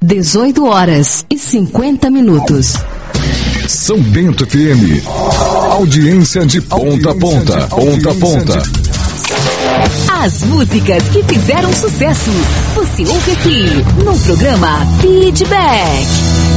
18h50. São Bento FM. Audiência de ponta a ponta. Ponta a ponta. As músicas que fizeram sucesso. Você ouve aqui no programa Feedback.